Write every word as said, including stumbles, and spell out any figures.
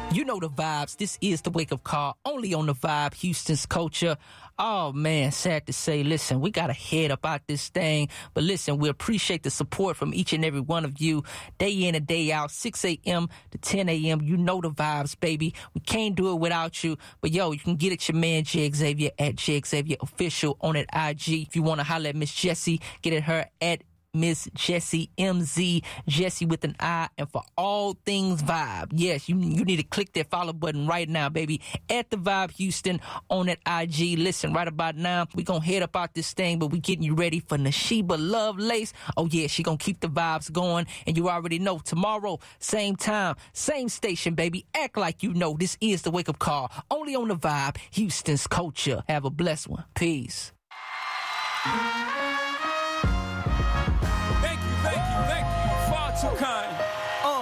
You know the vibes. This is the wake-up call, only on the Vibe, Houston's culture. Oh, man, sad to say, listen, we got to head up out this thing. But listen, we appreciate the support from each and every one of you, day in and day out, six a.m. to ten a.m. You know the vibes, baby. We can't do it without you. But, yo, you can get at your man, J Xavier, at J Xavier Official on at I G. If you want to holler at Miss Jessie, get at her at Miss Jessie M Z, Jessie with an I, and for all things Vibe, yes, you you need to click that follow button right now, baby, at the Vibe Houston on that I G. Listen, right about now, we gonna head up out this thing, but we getting you ready for Nashiba Lovelace. Oh yeah, she gonna keep the vibes going, and you already know, tomorrow, same time, same station, baby. Act like you know. This is the wake up call, only on the Vibe, Houston's culture. Have a blessed one. Peace.